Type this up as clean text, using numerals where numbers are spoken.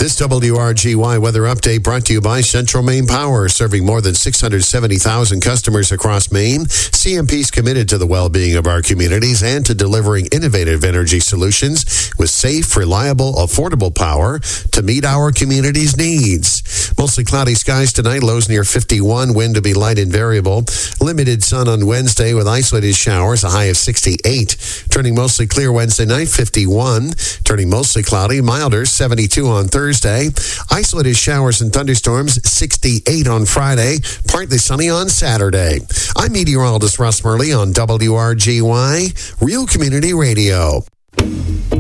This WRGY weather update brought to you by Central Maine Power, serving more than 670,000 customers across Maine. CMP's committed to the well-being of our communities and to delivering innovative energy solutions with safe, reliable, affordable power to meet our community's needs. Mostly cloudy skies tonight, lows near 51, wind to be light and variable. Limited sun on Wednesday with isolated showers, a high of 68. Turning mostly clear Wednesday night, 51. Turning mostly cloudy, milder, 72 on Thursday. Isolated showers and thunderstorms, 68 on Friday. Partly sunny on Saturday. I'm meteorologist Russ Murley on WRGY, Real Community Radio.